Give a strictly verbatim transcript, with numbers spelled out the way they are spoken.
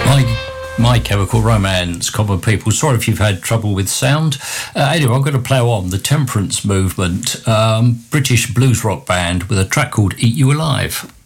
My, My Chemical Romance, Common People. Sorry if you've had trouble with sound. Uh, anyway, I'm going to plough on the Temperance Movement, um, British blues rock band with a track called Eat You Alive.